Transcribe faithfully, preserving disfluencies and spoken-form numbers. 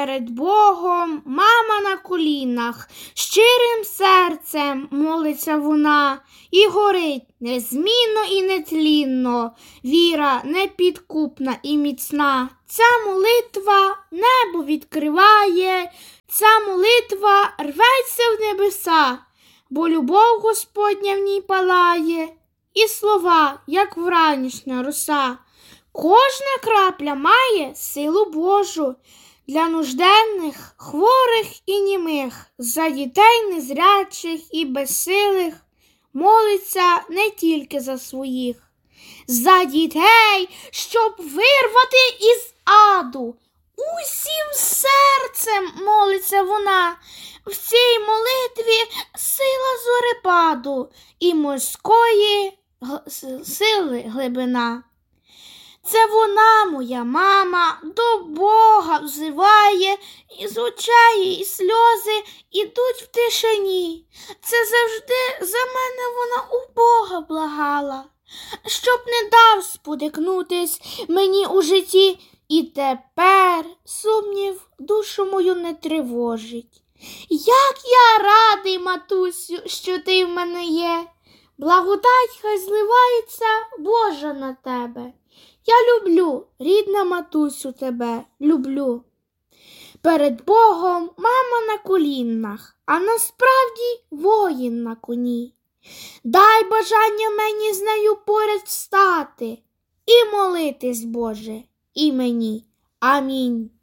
Перед Богом мама на колінах, щирим серцем молиться вона, і горить незмінно і нетлінно, віра непідкупна і міцна. Ця молитва небо відкриває, ця молитва рветься в небеса, бо любов Господня в ній палає, і слова, як вранішня роса. Кожна крапля має силу Божу для нужденних, хворих і німих, за дітей незрячих і безсилих, молиться не тільки за своїх, за дітей, щоб вирвати із аду. Усім серцем молиться вона, в цій молитві сила зорепаду і морської сили глибина. Це вона, моя мама, до Бога взиває, і з очей її сльози ідуть в тишині. Це завжди за мене вона у Бога благала, щоб не дав спотикнутись мені у житті. І тепер сумнів душу мою не тривожить. Як я радий, матусю, що ти в мене є. Благодать хай зливається Божа на тебе. Я люблю, рідна матусю, тебе, люблю. Перед Богом мама на колінах, а насправді воїн на коні. Дай бажання мені з нею поряд встати і молитись, Боже, і мені. Амінь.